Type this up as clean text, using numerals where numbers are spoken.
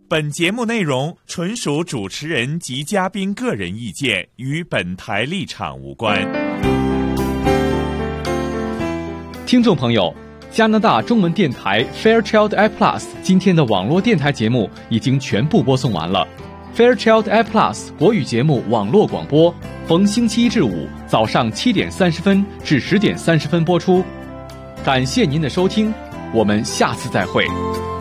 本节目内容纯属主持人及嘉宾个人意见，与本台立场无关。 听众朋友，加拿大中文电台 Fairchild iPlus 今天的网络电台节目已经全部播送完了。Fairchild iPlus 国语节目网络广播，逢星期一至五早上7点30分至10点30分播出。感谢您的收听，我们下次再会。